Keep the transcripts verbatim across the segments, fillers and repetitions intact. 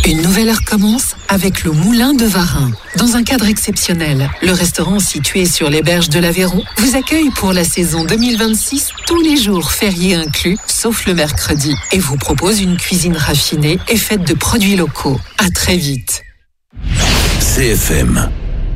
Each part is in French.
Une nouvelle heure commence avec le Moulin de Varin. Dans un cadre exceptionnel, le restaurant situé sur les berges de l'Aveyron vous accueille pour la saison deux mille vingt-six, tous les jours fériés inclus, sauf le mercredi, et vous propose une cuisine raffinée et faite de produits locaux. À très vite. C F M,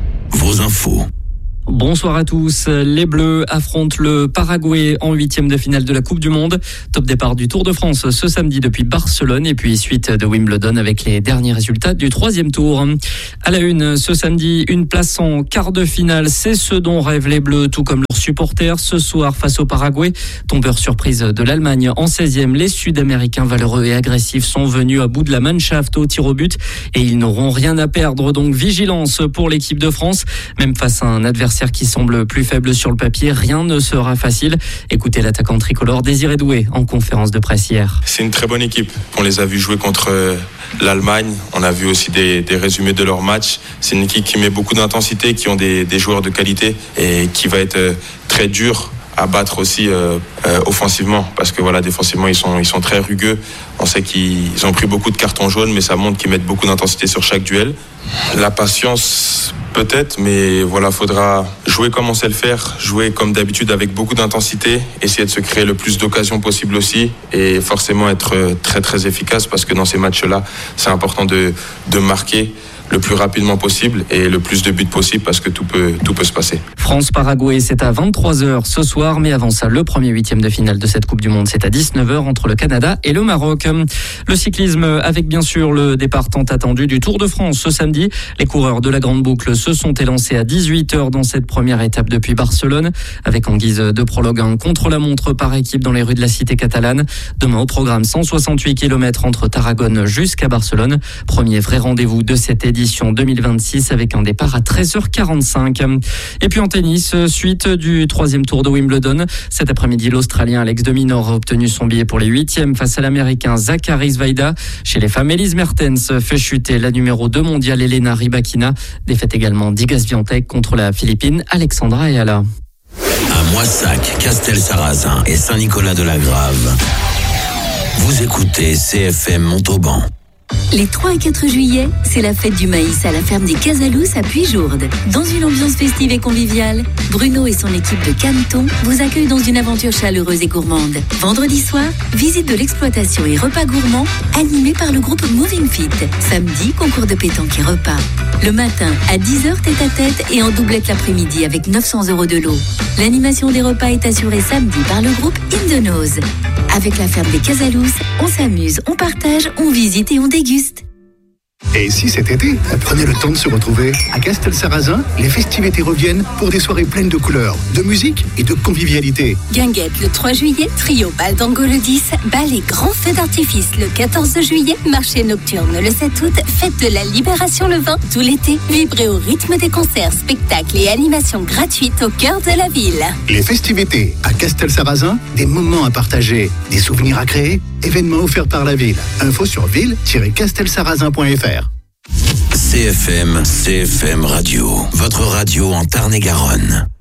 vos infos. Bonsoir à tous. Les Bleus affrontent le Paraguay en huitième de finale de la Coupe du Monde. Top départ du Tour de France ce samedi depuis Barcelone et puis suite de Wimbledon avec les derniers résultats du troisième tour. À la une, ce samedi, une place en quart de finale. C'est ce dont rêvent les Bleus, tout comme leurs supporters. Ce soir, face au Paraguay, tombeur surprise de l'Allemagne en seizième, les Sud-Américains valeureux et agressifs sont venus à bout de la Mannschaft au tir au but et ils n'auront rien à perdre. Donc vigilance pour l'équipe de France, même face à un adversaire qui semble plus faible sur le papier, rien ne sera facile. Écoutez l'attaquant tricolore Désiré Doué en conférence de presse hier. C'est une très bonne équipe. On les a vus jouer contre l'Allemagne. On a vu aussi des, des résumés de leur match. C'est une équipe qui met beaucoup d'intensité, qui ont des, des joueurs de qualité et qui va être très dur à battre aussi euh, euh, offensivement, parce que voilà, défensivement ils sont, ils sont très rugueux. On sait qu'ils ont pris beaucoup de cartons jaunes, mais ça montre qu'ils mettent beaucoup d'intensité sur chaque duel. La patience peut-être, mais voilà, faudra jouer comme on sait le faire, jouer comme d'habitude avec beaucoup d'intensité, essayer de se créer le plus d'occasions possible aussi, et forcément être très très efficace, parce que dans ces matchs-là, c'est important de, de marquer le plus rapidement possible et le plus de buts possible, parce que tout peut, tout peut se passer. France-Paraguay, c'est à vingt-trois heures ce soir, mais avant ça, le premier huitième de finale de cette Coupe du Monde, c'est à dix-neuf heures entre le Canada et le Maroc. Le cyclisme, avec bien sûr le départ tant attendu du Tour de France ce samedi. Les coureurs de la Grande Boucle se sont élancés à dix-huit heures dans cette première étape depuis Barcelone, avec en guise de prologue un contre-la-montre par équipe dans les rues de la cité catalane. Demain au programme, cent soixante-huit kilomètres entre Tarragone jusqu'à Barcelone. Premier vrai rendez-vous de cette édition deux mille vingt-six avec un départ à treize heures quarante-cinq. Et puis en tennis, suite du troisième tour de Wimbledon. Cet après-midi, l'Australien Alex de Minaur a obtenu son billet pour les huitièmes face à l'Américain Zachary Svajda. Chez les femmes, Elise Mertens fait chuter la numéro deux mondiale Elena Rybakina. Défaite également d'Iga Swiatek contre la Philippine Alexandra Eala. À Moissac, Castel-Sarrazin et Saint-Nicolas-de-la-Grave. Vous écoutez C F M Montauban. Les trois et quatre juillet, c'est la fête du maïs à la ferme des Casalous à Puyjourde. Dans une ambiance festive et conviviale, Bruno et son équipe de canetons vous accueillent dans une aventure chaleureuse et gourmande. Vendredi soir, visite de l'exploitation et repas gourmands animés par le groupe Moving Fit. Samedi, concours de pétanque et repas. Le matin, à dix heures tête à tête et en doublette l'après-midi avec neuf cents euros de lot. L'animation des repas est assurée samedi par le groupe In The Nose. Avec la ferme des Casalous, on s'amuse, on partage, on visite et on déguste. Et si cet été, prenez le temps de se retrouver à Castel-Sarrazin, les festivités reviennent pour des soirées pleines de couleurs, de musique et de convivialité. Guinguette le trois juillet, trio bal d'Ango le dix, bal et grand feu d'artifice le quatorze juillet, marché nocturne le sept août, fête de la libération le vingt, tout l'été, vibrez au rythme des concerts, spectacles et animations gratuites au cœur de la ville. Les festivités à Castel-Sarrazin, des moments à partager, des souvenirs à créer, événements offerts par la ville. Info sur ville tiret castelsarrazin point f r. C F M, C F M Radio, votre radio en Tarn-et-Garonne.